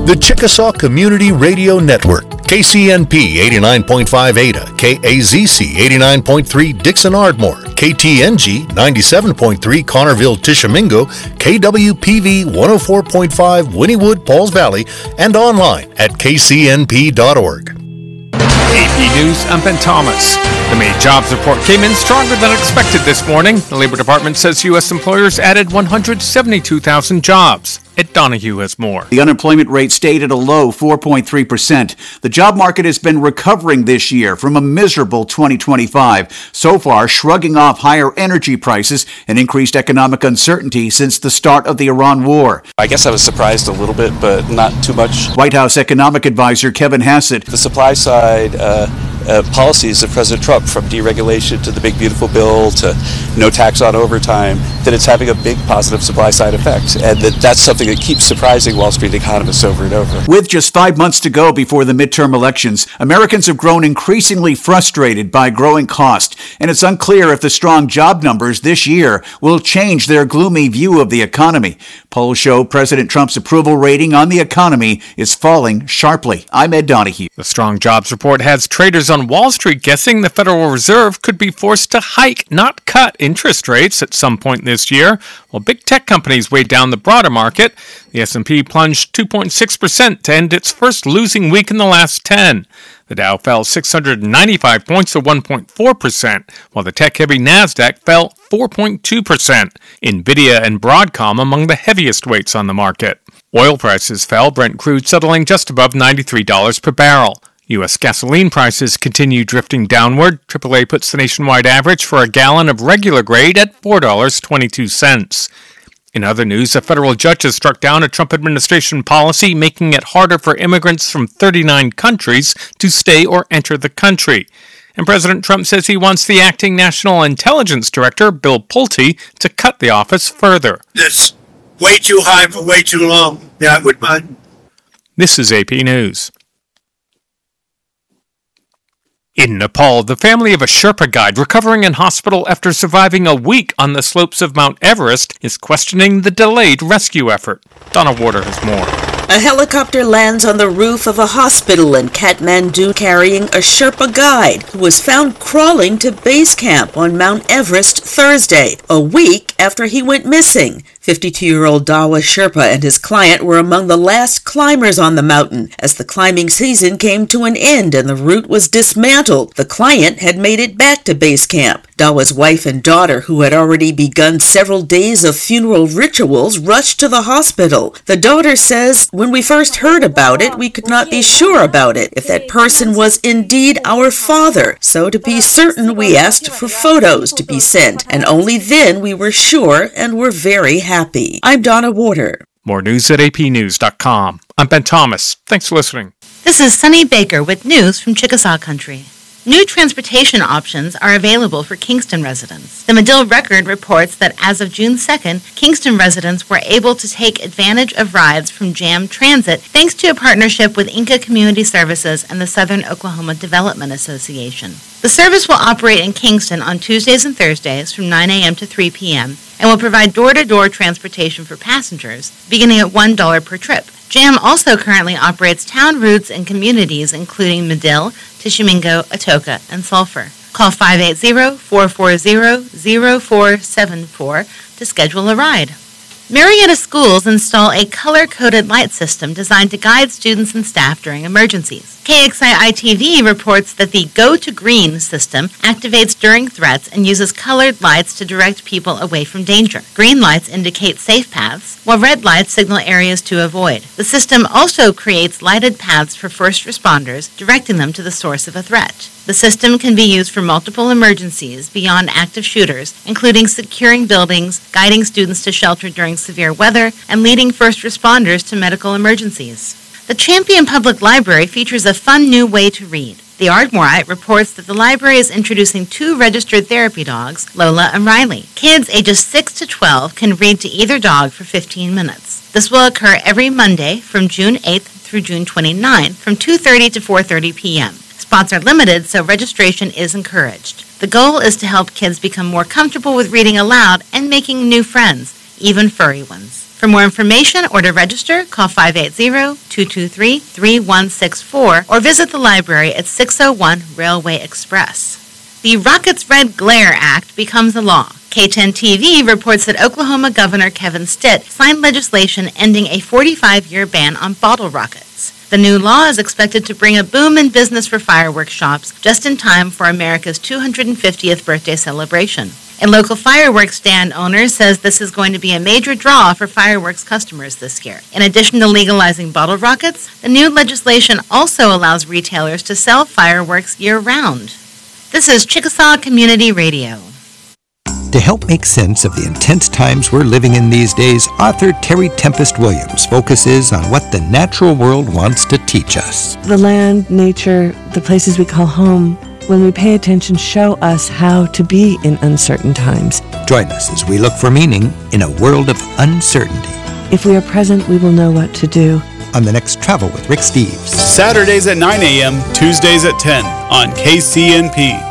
The Chickasaw Community Radio Network, KCNP 89.5 Ada, KAZC 89.3 Dixon Ardmore, KTNG 97.3 Connerville Tishomingo, KWPV 104.5 Wynnewood Pauls Valley, and online at kcnp.org. AP News, I'm Ben Thomas. The May jobs report came in stronger than expected this morning. The Labor Department says U.S. employers added 172,000 jobs. Ed Donahue has more. The unemployment rate stayed at a low 4.3%. The job market has been recovering this year from a miserable 2025, so far shrugging off higher energy prices and increased economic uncertainty since the start of the Iran war. I guess I was surprised a little bit, but not too much. White House economic advisor Kevin Hassett. The supply side policies of President Trump, from deregulation to the big beautiful bill to no tax on overtime, that it's having a big positive supply side effect, and that's something that keeps surprising Wall Street economists over and over. With just 5 months to go before the midterm elections, Americans have grown increasingly frustrated by growing cost, and it's unclear if the strong job numbers this year will change their gloomy view of the economy. Polls show President Trump's approval rating on the economy is falling sharply. I'm Ed Donahue. The strong jobs report has traders on Wall Street guessing the Federal Reserve could be forced to hike, not cut, interest rates at some point this year, while big tech companies weighed down the broader market. The S&P plunged 2.6% to end its first losing week in the last 10. The Dow fell 695 points or 1.4%, while the tech-heavy Nasdaq fell 4.2%. Nvidia and Broadcom among the heaviest weights on the market. Oil prices fell, Brent crude settling just above $93 per barrel. U.S. gasoline prices continue drifting downward. AAA puts the nationwide average for a gallon of regular grade at $4.22. In other news, a federal judge has struck down a Trump administration policy making it harder for immigrants from 39 countries to stay or enter the country. And President Trump says he wants the acting National Intelligence Director, Bill Pulte, to cut the office further. That's way too high for way too long. Yeah, I would mind. This is AP News. In Nepal, the family of a Sherpa guide recovering in hospital after surviving a week on the slopes of Mount Everest is questioning the delayed rescue effort. Donna Warder has more. A helicopter lands on the roof of a hospital in Kathmandu carrying a Sherpa guide who was found crawling to base camp on Mount Everest Thursday, a week after he went missing. 52-year-old Dawa Sherpa and his client were among the last climbers on the mountain as the climbing season came to an end and the route was dismantled. The client had made it back to base camp. Dawa's wife and daughter, who had already begun several days of funeral rituals, rushed to the hospital. The daughter says, "When we first heard about it, we could not be sure about it, if that person was indeed our father. So to be certain, we asked for photos to be sent, and only then we were sure and were very happy." I'm Donna Warder. More news at apnews.com. I'm Ben Thomas. Thanks for listening. This is Sunny Baker with news from Chickasaw Country. New transportation options are available for Kingston residents. The Medill Record reports that as of June 2nd, Kingston residents were able to take advantage of rides from JAM Transit thanks to a partnership with Inca Community Services and the Southern Oklahoma Development Association. The service will operate in Kingston on Tuesdays and Thursdays from 9 a.m. to 3 p.m. and will provide door-to-door transportation for passengers, beginning at $1 per trip. JAM also currently operates town routes and communities including Medill, Tishomingo, Atoka, and Sulphur. Call 580-440-0474 to schedule a ride. Marietta Schools install a color-coded light system designed to guide students and staff during emergencies. KXI-ITV reports that the Go to Green system activates during threats and uses colored lights to direct people away from danger. Green lights indicate safe paths, while red lights signal areas to avoid. The system also creates lighted paths for first responders, directing them to the source of a threat. The system can be used for multiple emergencies beyond active shooters, including securing buildings, guiding students to shelter during severe weather, and leading first responders to medical emergencies. The Champion Public Library features a fun new way to read. The Ardmorite reports that the library is introducing 2 registered therapy dogs, Lola and Riley. Kids ages 6 to 12 can read to either dog for 15 minutes. This will occur every Monday from June 8th through June 29th from 2:30 to 4:30 p.m. Spots are limited, so registration is encouraged. The goal is to help kids become more comfortable with reading aloud and making new friends, even furry ones. For more information or to register, call 580-223-3164 or visit the library at 601 Railway Express. The Rockets Red Glare Act becomes a law. KTEN-TV reports that Oklahoma Governor Kevin Stitt signed legislation ending a 45-year ban on bottle rockets. The new law is expected to bring a boom in business for fireworks shops just in time for America's 250th birthday celebration. A local fireworks stand owner says this is going to be a major draw for fireworks customers this year. In addition to legalizing bottle rockets, the new legislation also allows retailers to sell fireworks year-round. This is Chickasaw Community Radio. To help make sense of the intense times we're living in these days, author Terry Tempest Williams focuses on what the natural world wants to teach us. The land, nature, the places we call home, when we pay attention, show us how to be in uncertain times. Join us as we look for meaning in a world of uncertainty. If we are present, we will know what to do. On the next Travel with Rick Steves. Saturdays at 9 a.m., Tuesdays at 10 on KCNP.